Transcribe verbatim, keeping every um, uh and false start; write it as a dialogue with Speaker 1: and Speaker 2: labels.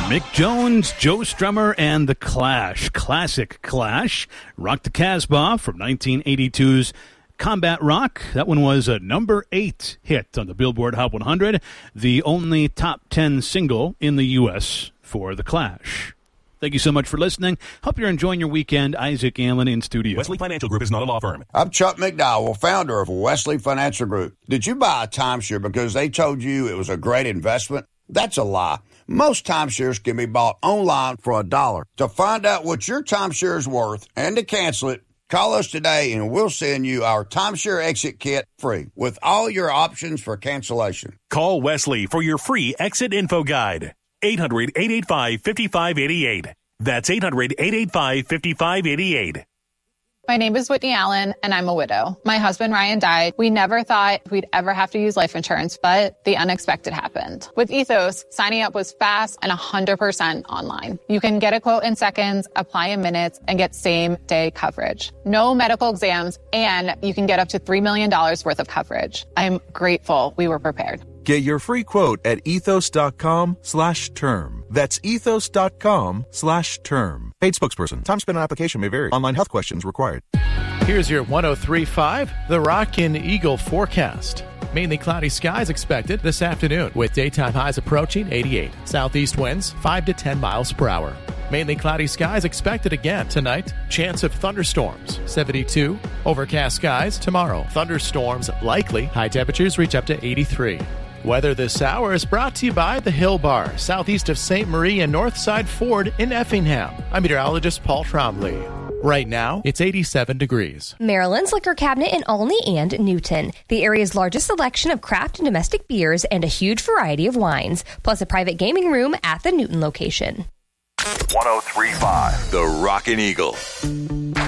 Speaker 1: Mick Jones, Joe Strummer, and The Clash. Classic Clash. Rock the Casbah from nineteen eighty-two's Combat Rock. That one was a number eight hit on the Billboard Hot one hundred, the only top ten single in the U S for The Clash. Thank you so much for listening. Hope you're enjoying your weekend. Isaac Allen in studio.
Speaker 2: Wesley Financial Group is not a law firm.
Speaker 3: I'm Chuck McDowell, founder of Wesley Financial Group. Did you buy a timeshare because they told you it was a great investment? That's a lie. Most timeshares can be bought online for a dollar. To find out what your timeshare is worth and to cancel it, call us today and we'll send you our timeshare exit kit free with all your options for cancellation.
Speaker 2: Call Wesley for your free exit info guide. eight hundred, eight eight five, five five eight eight. That's eight hundred, eight eight five, five five eight eight.
Speaker 4: My name is Whitney Allen, and I'm a widow. My husband, Ryan, died. We never thought we'd ever have to use life insurance, but the unexpected happened. With Ethos, signing up was fast and one hundred percent online. You can get a quote in seconds, apply in minutes, and get same-day coverage. No medical exams, and you can get up to three million dollars worth of coverage. I'm grateful we were prepared.
Speaker 5: Get your free quote at ethos.com slash term. That's ethos.com slash term. Paid spokesperson. Time spent on application may vary. Online health questions required.
Speaker 6: Here's your one oh three point five, the Rockin' Eagle forecast. Mainly cloudy skies expected this afternoon with daytime highs approaching eighty-eight. Southeast winds five to ten miles per hour. Mainly cloudy skies expected again tonight. Chance of thunderstorms, seventy-two. Overcast skies tomorrow. Thunderstorms likely. High temperatures reach up to eighty-three. Weather this hour is brought to you by the Hill Bar, southeast of Saint Marie and Northside Ford in Effingham. I'm meteorologist Paul Trombley. Right now, it's eighty-seven degrees.
Speaker 7: Maryland's Liquor Cabinet in Olney and Newton. The area's largest selection of craft and domestic beers and a huge variety of wines, plus a private gaming room at the Newton location.
Speaker 8: one oh three point five, the Rockin' Eagle.